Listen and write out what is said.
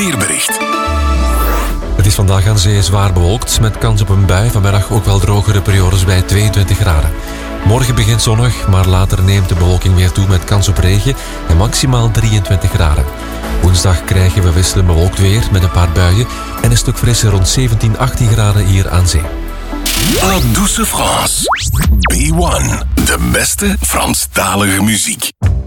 Weerbericht. Het is vandaag aan zee zwaar bewolkt, met kans op een bui. Vanmiddag ook wel drogere periodes bij 22 graden. Morgen begint zonnig, maar later neemt de bewolking weer toe met kans op regen en maximaal 23 graden. Woensdag krijgen we wisselend bewolkt weer met een paar buien en een stuk frisser rond 17, 18 graden hier aan zee. La Douce France. B1, de beste Franstalige muziek.